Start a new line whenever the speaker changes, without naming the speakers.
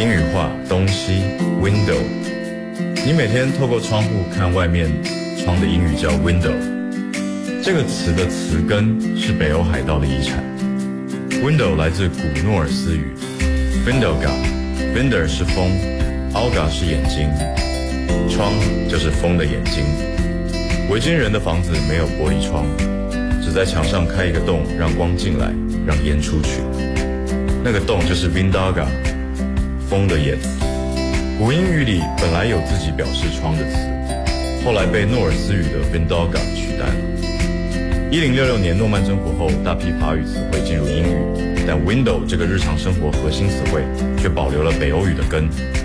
英语话东西 window， 你每天透过窗户看外面，窗的英语叫 window。这个词的词根是北欧海盗的遗产。window 来自古诺尔斯语 Vindalga，Vinder 是风 ，Alga 是眼睛，窗就是风的眼睛。维京人的房子没有玻璃窗，只在墙上开一个洞，让光进来，让烟出去。那个洞就是 Vindalga， 风的眼。古英语里本来有自己表示窗的词，后来被诺尔斯语的 Vindalga 取代了。1066年诺曼征服后，大批法语词汇进入英语，但 window 这个日常生活核心词汇却保留了北欧语的根，